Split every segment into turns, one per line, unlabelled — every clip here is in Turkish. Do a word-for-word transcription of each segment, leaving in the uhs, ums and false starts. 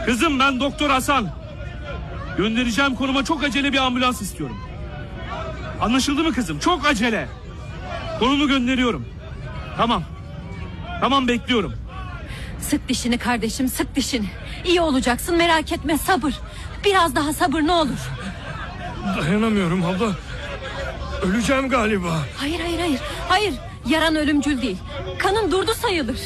Kızım ben Doktor Hasan. Göndereceğim konuma çok acele bir ambulans istiyorum. Anlaşıldı mı kızım? Çok acele. Konumu gönderiyorum. Tamam. Tamam bekliyorum.
Sık dişini kardeşim, sık dişini. İyi olacaksın, merak etme, sabır. Biraz daha sabır ne olur.
Dayanamıyorum abla. Öleceğim galiba.
Hayır hayır hayır. Hayır, yaran ölümcül değil. Kanın durdu sayılır.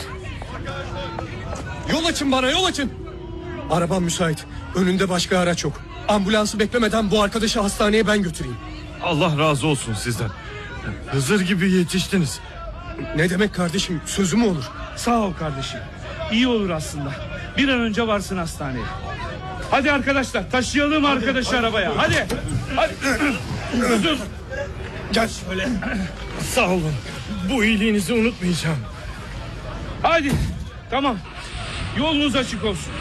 Yol açın bana, yol açın. Arabam müsait. Önünde başka araç yok. Ambulansı beklemeden bu arkadaşı hastaneye ben götüreyim.
Allah razı olsun sizden. Hızır gibi yetiştiniz.
Ne demek kardeşim, sözü mü olur?
Sağ ol kardeşim. İyi olur aslında. Bir an önce varsın hastaneye. Hadi arkadaşlar taşıyalım hadi, arkadaşı hadi, arabaya. Hadi. Hadi. Hadi. Dur.
Gel şöyle.
Sağ olun. Bu iyiliğinizi unutmayacağım.
Hadi. Tamam. Yolunuz açık olsun.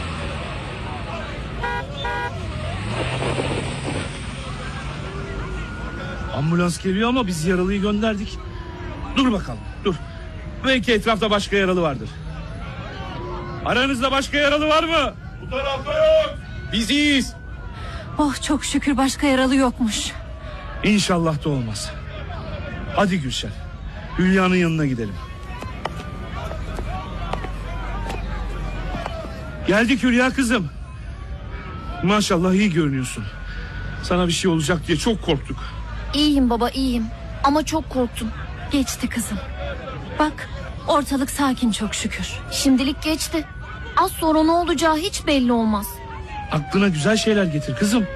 Ambulans geliyor ama biz yaralıyı gönderdik. Dur bakalım, dur. Belki etrafta başka yaralı vardır. Aranızda başka yaralı var mı?
Bu tarafta yok.
Biz iyiyiz.
Oh çok şükür başka yaralı yokmuş.
İnşallah da olmaz. Hadi Gülşen, Hülya'nın yanına gidelim. Geldik Hülya kızım. Maşallah iyi görünüyorsun. Sana bir şey olacak diye çok korktuk.
İyiyim baba, iyiyim. Ama çok korktum.
Geçti kızım. Bak ortalık sakin çok şükür.
Şimdilik geçti. Az sonra ne olacağı hiç belli olmaz.
Aklına güzel şeyler getir kızım.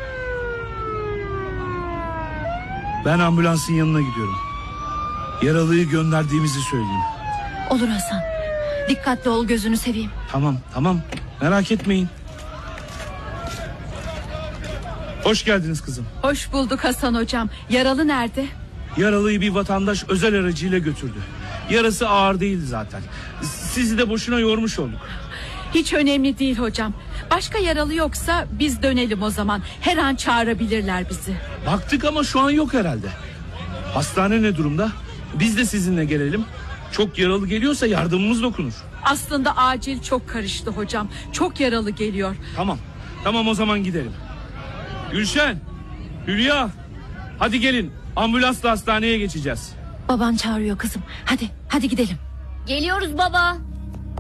Ben ambulansın yanına gidiyorum. Yaralıyı gönderdiğimizi söyleyeyim.
Olur Hasan. Dikkatli ol, gözünü seveyim.
Tamam tamam, merak etmeyin. Hoş geldiniz kızım.
Hoş bulduk Hasan hocam. Yaralı nerede?
Yaralıyı bir vatandaş özel aracıyla götürdü. Yarası ağır değildi zaten. Sizi de boşuna yormuş olduk.
Hiç önemli değil hocam. Başka yaralı yoksa biz dönelim o zaman. Her an çağırabilirler bizi.
Baktık ama şu an yok herhalde. Hastane ne durumda? Biz de sizinle gelelim. Çok yaralı geliyorsa yardımımız dokunur.
Aslında acil çok karıştı hocam. Çok yaralı geliyor.
Tamam. Tamam o zaman gidelim. Gülşen, Hülya, hadi gelin. Ambulansla hastaneye geçeceğiz.
Baban çağırıyor kızım. Hadi, hadi gidelim.
Geliyoruz baba.